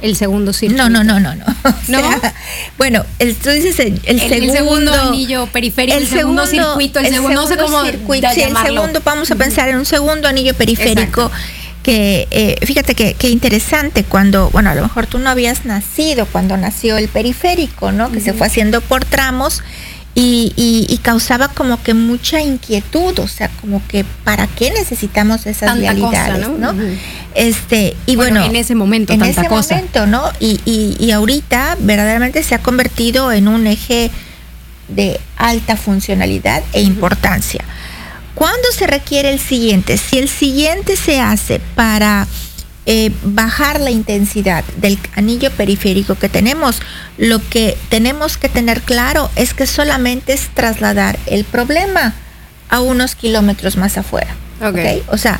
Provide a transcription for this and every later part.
el segundo circuito. No. ¿No? Bueno, tú dices el segundo anillo periférico, el segundo circuito, el segundo, no sé cómo circuito, sí, el segundo, vamos a pensar en un segundo anillo periférico. Exacto. Que fíjate que interesante cuando, bueno, a lo mejor tú no habías nacido cuando nació el periférico, ¿no? Que se fue haciendo por tramos y causaba como que mucha inquietud, o sea, como que ¿para qué necesitamos esas tanta vialidades, cosa, ¿no? Y bueno, en ese momento, en ese momento, ¿no? Y ahorita verdaderamente se ha convertido en un eje de alta funcionalidad e importancia. ¿Cuándo se requiere el siguiente? Si el siguiente se hace para bajar la intensidad del anillo periférico que tenemos, lo que tenemos que tener claro es que solamente es trasladar el problema a unos kilómetros más afuera. Okay. O sea,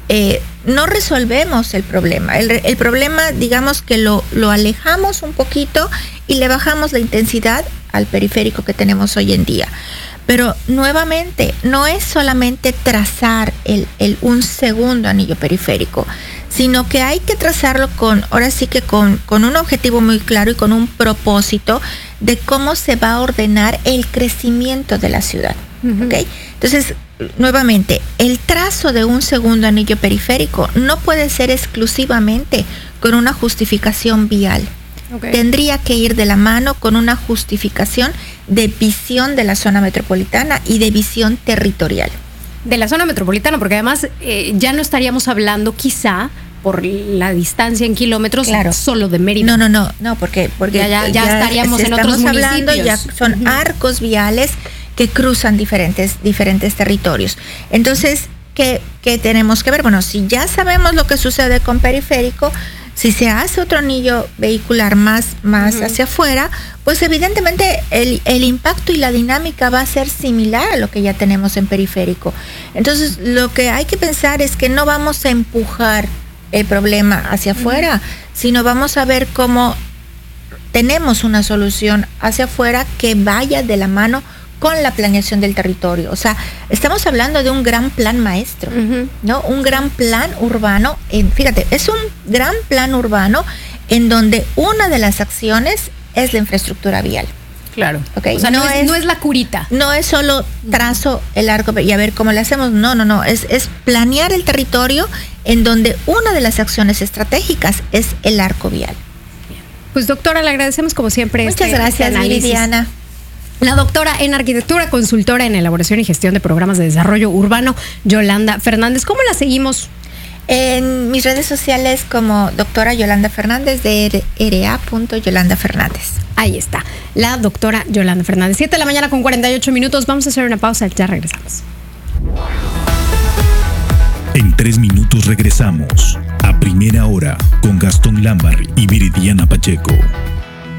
no resolvemos el problema. El problema, digamos que lo alejamos un poquito y le bajamos la intensidad al periférico que tenemos hoy en día. Pero nuevamente, no es solamente trazar un segundo anillo periférico, sino que hay que trazarlo ahora sí que con un objetivo muy claro y con un propósito de cómo se va a ordenar el crecimiento de la ciudad. ¿Okay? Entonces, nuevamente, el trazo de un segundo anillo periférico no puede ser exclusivamente con una justificación vial. Okay. Tendría que ir de la mano con una justificación de visión de la zona metropolitana y de visión territorial. De la zona metropolitana, porque además ya no estaríamos hablando quizá por la distancia en kilómetros, claro, solo de Mérida. No, porque ya estaríamos en otros municipios. Hablando, ya son arcos viales que cruzan diferentes territorios. Entonces, ¿qué tenemos que ver? Bueno, si ya sabemos lo que sucede con periférico, si se hace otro anillo vehicular más hacia afuera, pues evidentemente el impacto y la dinámica va a ser similar a lo que ya tenemos en periférico. Entonces, lo que hay que pensar es que no vamos a empujar el problema hacia afuera, sino vamos a ver cómo tenemos una solución hacia afuera que vaya de la mano con la planeación del territorio. O sea, estamos hablando de un gran plan maestro, ¿no? Un gran plan urbano. Fíjate, es un gran plan urbano en donde una de las acciones es la infraestructura vial. Claro. Okay. O sea, no es la curita. No es solo trazo el arco y a ver cómo le hacemos. No. Es planear el territorio en donde una de las acciones estratégicas es el arco vial. Bien. Pues doctora, le agradecemos como siempre. Muchas gracias, Viridiana. La doctora en arquitectura, consultora en elaboración y gestión de programas de desarrollo urbano, Yolanda Fernández. ¿Cómo la seguimos? En mis redes sociales como doctora Yolanda Fernández, de ra.Yolanda Fernández. Ahí está, la doctora Yolanda Fernández. 7:48 a.m. Vamos a hacer una pausa, ya regresamos. En 3 minutos regresamos a Primera Hora con Gastón Lámbar y Viridiana Pacheco.